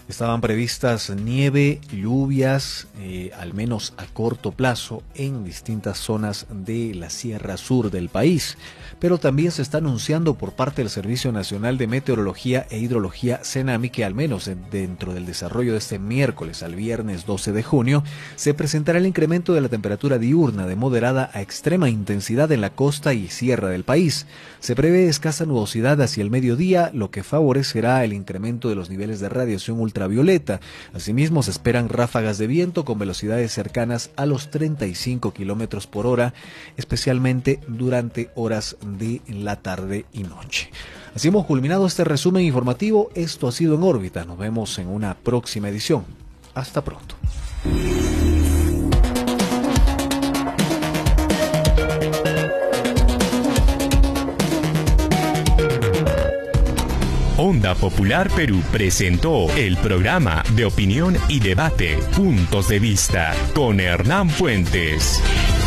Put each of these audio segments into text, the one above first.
Estaban previstas nieve, lluvias, al menos a corto plazo, en distintas zonas de la Sierra Sur del país. Pero también se está anunciando por parte del Servicio Nacional de Meteorología e Hidrología, CENAMI, que al menos dentro del desarrollo de este miércoles al viernes 12 de junio, se presentará el incremento de la temperatura diurna de moderada a extrema intensidad en la costa y sierra del país. Se prevé escasa nubosidad hacia el mediodía, lo que favorecerá el incremento de los niveles de radiación ultravioleta. Asimismo, se esperan ráfagas de viento con velocidades cercanas a los 35 kilómetros por hora, especialmente durante horas de la tarde y noche. Así hemos culminado este resumen informativo. Esto ha sido En órbita. Nos vemos en una próxima edición. Hasta pronto. Onda Popular Perú presentó el programa de opinión y debate Puntos de Vista con Hernán Fuentes.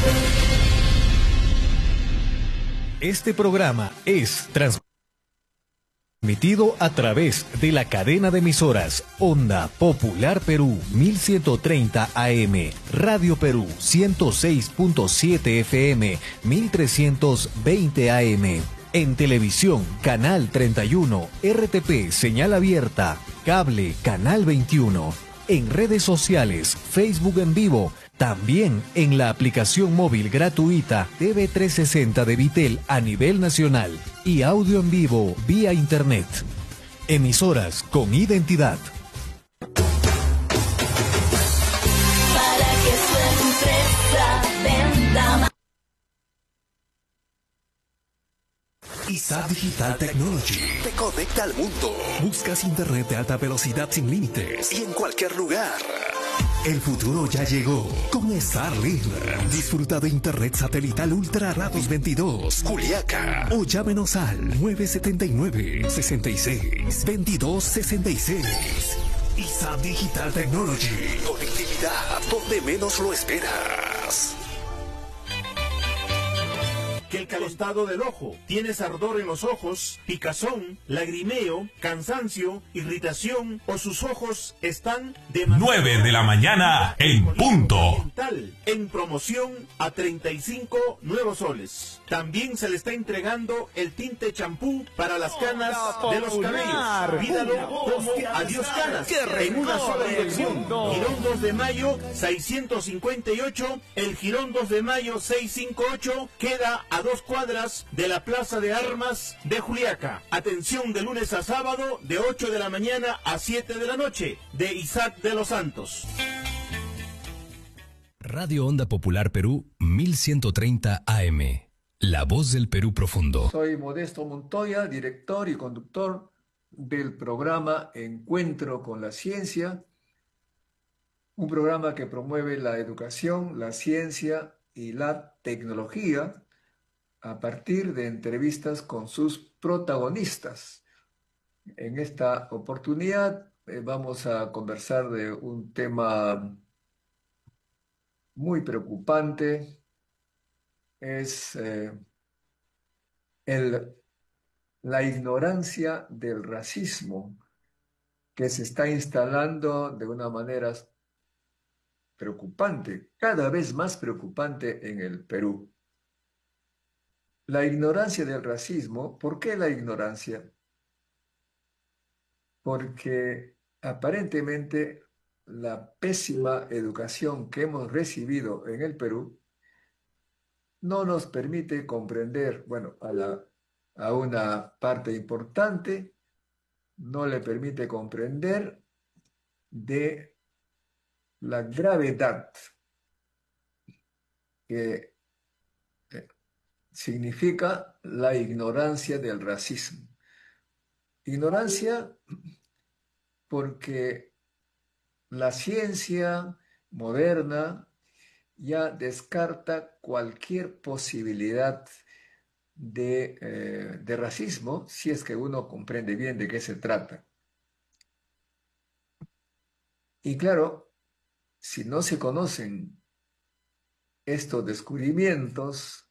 Este programa es transmitido a través de la cadena de emisoras Onda Popular Perú 1130 AM, Radio Perú 106.7 FM, 1320 AM. En televisión, Canal 31, RTP, señal abierta, cable, Canal 21. En redes sociales, Facebook en vivo, también en la aplicación móvil gratuita TV360 de Vitel a nivel nacional y audio en vivo vía Internet. Emisoras con identidad. Para que su empresa venda más. ISAT Digital Technology te conecta al mundo. Buscas internet de alta velocidad sin límites y en cualquier lugar. El futuro ya llegó con Starlink. Disfruta de internet satelital Ultra Rados 22, Juliaca, o llámenos al 979-66-2266. ISAT Digital Technology. Conectividad donde menos lo esperas. Que el calostado del ojo, tienes ardor en los ojos, picazón, lagrimeo, cansancio, irritación o sus ojos están de 9 de la mañana en punto. En promoción a 35 nuevos soles. También se le está entregando el tinte champú para las canas de los cabellos. Pídalo como Adiós Canas en una sola dirección. Girón 2 de Mayo 658, el Girón 2 de Mayo 658 queda a 2 cuadras de la Plaza de Armas de Juliaca. Atención de lunes a sábado de 8 de la mañana a 7 de la noche de Isaac de los Santos. Radio Onda Popular Perú 1130 AM. La voz del Perú profundo. Soy Modesto Montoya, director y conductor del programa Encuentro con la Ciencia, un programa que promueve la educación, la ciencia y la tecnología a partir de entrevistas con sus protagonistas. En esta oportunidad vamos a conversar de un tema muy preocupante. Es la ignorancia del racismo que se está instalando de una manera preocupante, cada vez más preocupante en el Perú. La ignorancia del racismo, ¿por qué la ignorancia? Porque aparentemente la pésima educación que hemos recibido en el Perú no nos permite comprender, bueno, a una parte importante, no le permite comprender de la gravedad que significa la ignorancia del racismo. Ignorancia porque la ciencia moderna ya descarta cualquier posibilidad de racismo si es que uno comprende bien de qué se trata. Y claro, si no se conocen estos descubrimientos,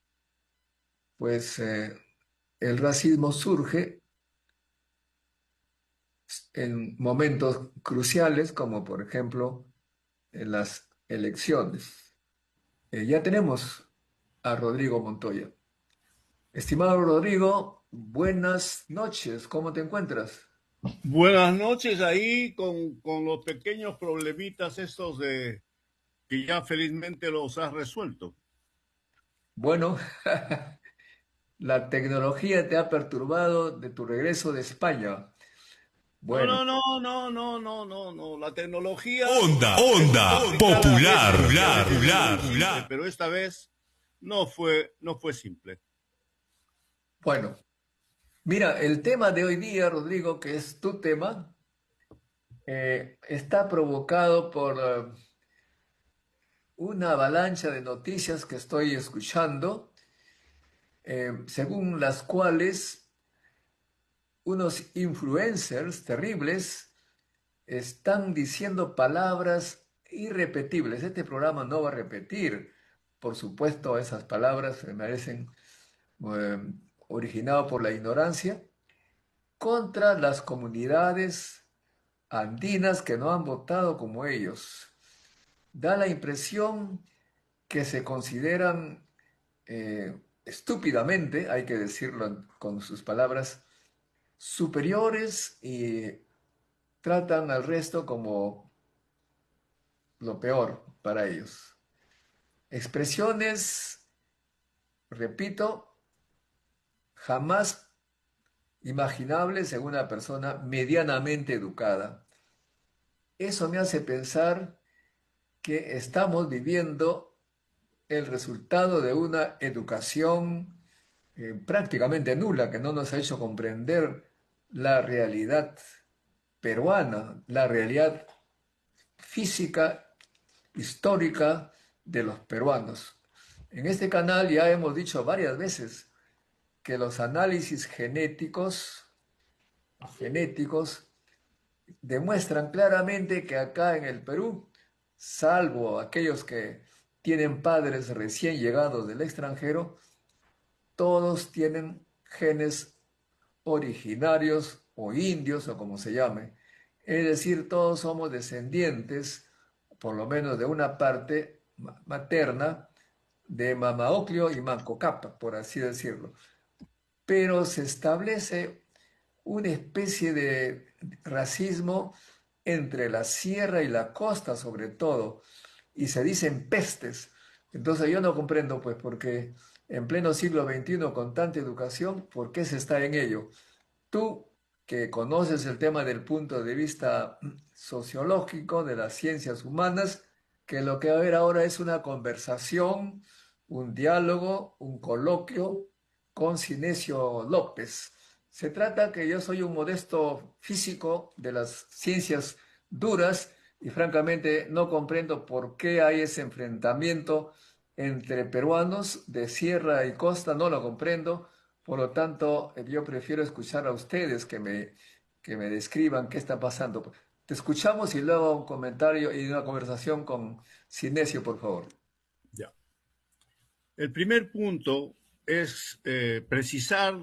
pues el racismo surge en momentos cruciales, como por ejemplo en las elecciones. Ya tenemos a Rodrigo Montoya. Estimado Rodrigo, buenas noches, ¿cómo te encuentras? Buenas noches ahí con los pequeños problemitas estos de que ya felizmente los has resuelto. Bueno, la tecnología te ha perturbado de tu regreso de España. No, Bueno, no, no, no, no, no, no, no. La tecnología. Onda popular. Pero esta vez no fue simple. bueno, mira, el tema de hoy día, Rodrigo, que es tu tema, está provocado por una avalancha de noticias que estoy escuchando, según las cuales unos influencers terribles están diciendo palabras irrepetibles. Este programa no va a repetir, por supuesto, esas palabras me parecen eh, originado por la ignorancia, contra las comunidades andinas que no han votado como ellos. Da la impresión que se consideran estúpidamente, hay que decirlo con sus palabras, superiores y tratan al resto como lo peor para ellos. Expresiones, repito, jamás imaginables en una persona medianamente educada. Eso me hace pensar que estamos viviendo el resultado de una educación prácticamente nula, que no nos ha hecho comprender la realidad peruana, la realidad física, histórica de los peruanos. En este canal ya hemos dicho varias veces que los análisis genéticos demuestran claramente que acá en el Perú, salvo aquellos que tienen padres recién llegados del extranjero, todos tienen genes originarios o indios o como se llame. Es decir, todos somos descendientes, por lo menos de una parte materna, de Mama Ocllo y Manco Cápac, por así decirlo. Pero se establece una especie de racismo entre la sierra y la costa, sobre todo, y se dicen pestes. Entonces yo no comprendo, pues, porque en pleno siglo XXI, con tanta educación, ¿por qué se está en ello? Tú, que conoces el tema del punto de vista sociológico de las ciencias humanas, que lo que va a haber ahora es una conversación, un diálogo, un coloquio con Cinesio López. Se trata que yo soy un modesto físico de las ciencias duras y francamente no comprendo por qué hay ese enfrentamiento entre peruanos de sierra y costa, no lo comprendo. Por lo tanto, yo prefiero escuchar a ustedes que me describan qué está pasando. Te escuchamos y luego un comentario y una conversación con Cinesio, por favor. Ya. El primer punto es precisar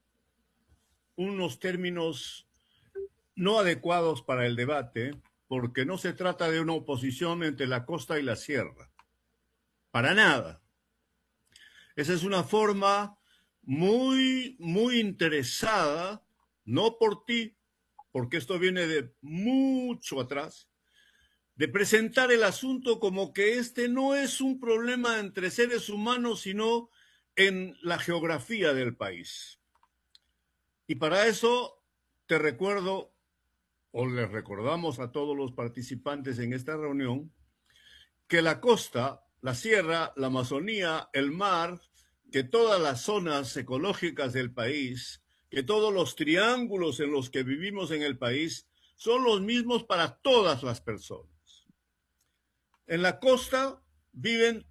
unos términos no adecuados para el debate, porque no se trata de una oposición entre la costa y la sierra. Para nada. Esa es una forma muy, muy interesada, no por ti, porque esto viene de mucho atrás, de presentar el asunto como que este no es un problema entre seres humanos, sino en la geografía del país. Y para eso te recuerdo, o les recordamos a todos los participantes en esta reunión, que la costa, la sierra, la Amazonía, el mar, que todas las zonas ecológicas del país, que todos los triángulos en los que vivimos en el país, son los mismos para todas las personas. En la costa viven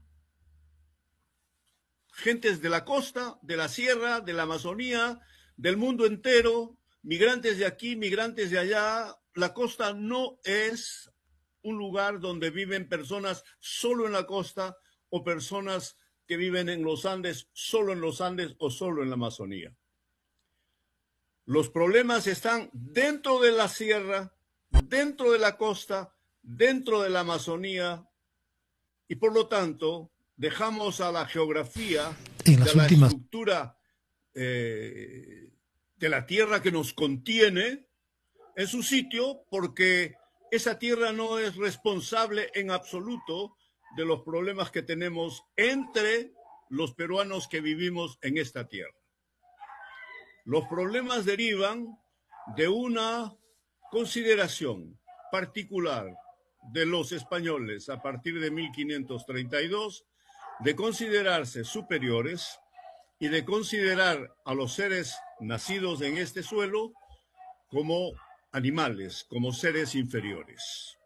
gentes de la costa, de la sierra, de la Amazonía, del mundo entero, migrantes de aquí, migrantes de allá. La costa no es un lugar donde viven personas solo en la costa o personas que viven en los Andes, solo en los Andes o solo en la Amazonía. Los problemas están dentro de la sierra, dentro de la costa, dentro de la Amazonía, y por lo tanto dejamos a la geografía, a la estructura de la tierra que nos contiene en su sitio, porque esa tierra no es responsable en absoluto de los problemas que tenemos entre los peruanos que vivimos en esta tierra. Los problemas derivan de una consideración particular de los españoles a partir de 1532, de considerarse superiores y de considerar a los seres nacidos en este suelo como animales, como seres inferiores.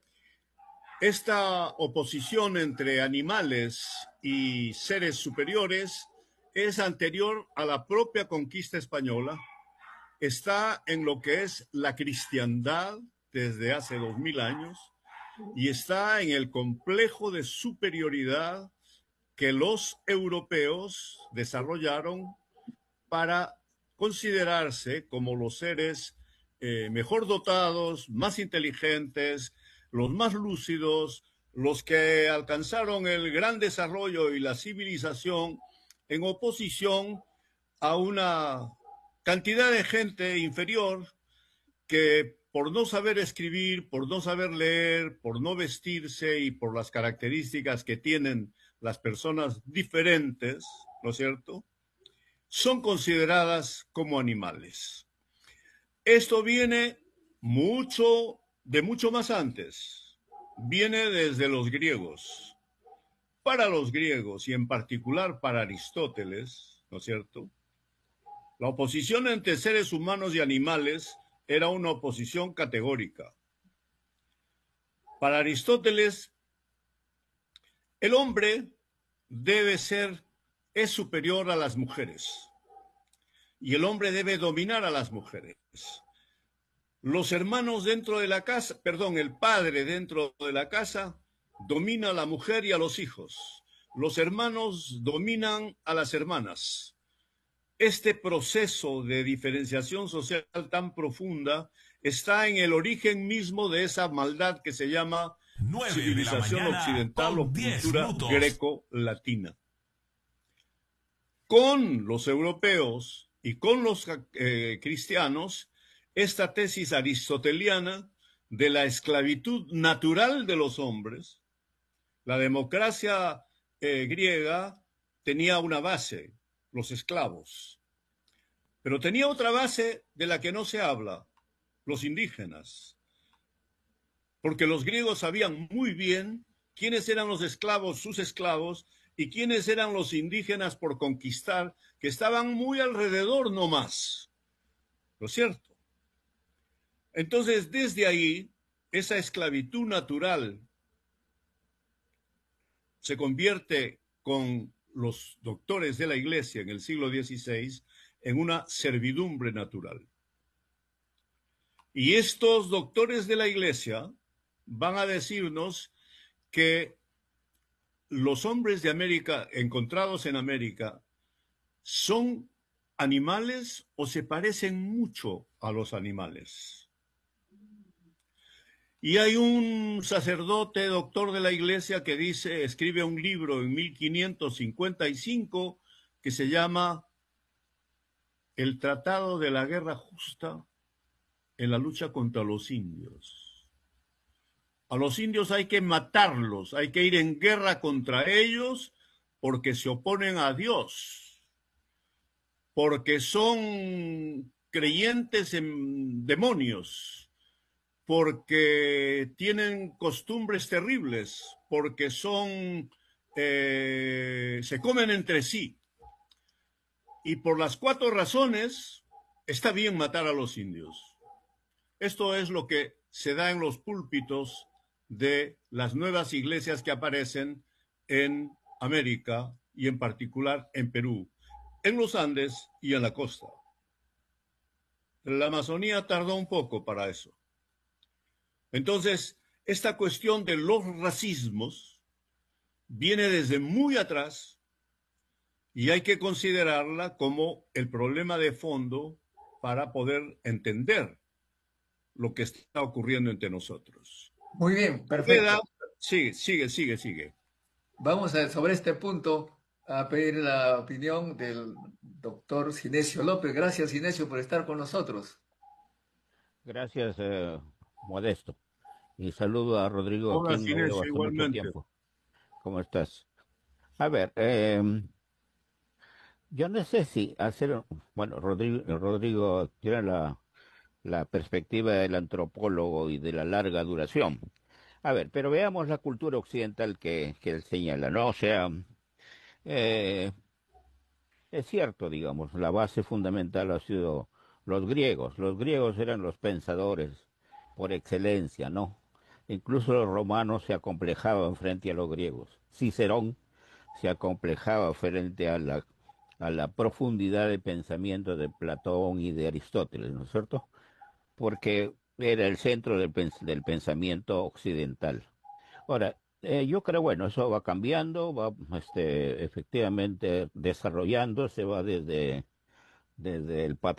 Esta oposición entre animales y seres superiores es anterior a la propia conquista española, está en lo que es la cristiandad desde hace 2000 años y está en el complejo de superioridad que los europeos desarrollaron para considerarse como los seres mejor dotados, más inteligentes, los más lúcidos, los que alcanzaron el gran desarrollo y la civilización en oposición a una cantidad de gente inferior que por no saber escribir, por no saber leer, por no vestirse y por las características que tienen las personas diferentes, ¿no es cierto?, son consideradas como animales. Esto viene de mucho más antes. Viene desde los griegos. Para los griegos, y en particular para Aristóteles, ¿no es cierto?, la oposición entre seres humanos y animales era una oposición categórica. Para Aristóteles, el hombre es superior a las mujeres y el hombre debe dominar a las mujeres. Los hermanos dentro de la casa, el padre dentro de la casa domina a la mujer y a los hijos. Los hermanos dominan a las hermanas. Este proceso de diferenciación social tan profunda está en el origen mismo de esa maldad que se llama civilización occidental o cultura greco-latina. Con los europeos y con los cristianos, esta tesis aristoteliana de la esclavitud natural de los hombres, la democracia griega tenía una base, los esclavos, pero tenía otra base de la que no se habla, los indígenas, porque los griegos sabían muy bien quiénes eran los esclavos, sus esclavos, y quiénes eran los indígenas por conquistar, que estaban muy alrededor nomás, ¿no es cierto? Entonces, desde ahí, esa esclavitud natural se convierte con los doctores de la Iglesia en el siglo XVI en una servidumbre natural. Y estos doctores de la Iglesia van a decirnos que los hombres de América, encontrados en América, son animales o se parecen mucho a los animales. Y hay un sacerdote, doctor de la Iglesia, que escribe un libro en 1555 que se llama El Tratado de la Guerra Justa en la lucha contra los indios. A los indios hay que matarlos, hay que ir en guerra contra ellos porque se oponen a Dios, porque son creyentes en demonios, porque tienen costumbres terribles, porque se comen entre sí. Y por las 4 razones está bien matar a los indios. Esto es lo que se da en los púlpitos de las nuevas iglesias que aparecen en América y en particular en Perú, en los Andes y en la costa. La Amazonía tardó un poco para eso. Entonces, esta cuestión de los racismos viene desde muy atrás y hay que considerarla como el problema de fondo para poder entender lo que está ocurriendo entre nosotros. Muy bien, perfecto. Sigue. Vamos sobre este punto a pedir la opinión del doctor Sinesio López. Gracias, Sinesio, por estar con nosotros. Gracias, Modesto. Y saludo a Rodrigo, a Hola, quien no veo Sinesio, hace mucho igualmente. tiempo. ¿Cómo estás? A ver, yo no sé si hacer, bueno, Rodrigo tiene la perspectiva del antropólogo y de la larga duración. A ver, pero veamos la cultura occidental que él señala, ¿no? O sea, eh, es cierto, digamos, la base fundamental ha sido los griegos. Los griegos eran los pensadores por excelencia, ¿no? Incluso los romanos se acomplejaban frente a los griegos. Cicerón se acomplejaba frente a la profundidad de pensamiento de Platón y de Aristóteles, ¿no es cierto? Porque era el centro del pensamiento occidental. Ahora, yo creo, bueno, eso va cambiando, va efectivamente desarrollándose, va desde el